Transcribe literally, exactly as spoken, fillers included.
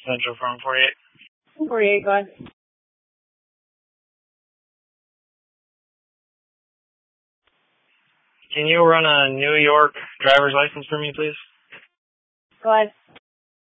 Central Farm forty-eight. forty-eight, go ahead. Can you run a New York driver's license for me, please? Go ahead.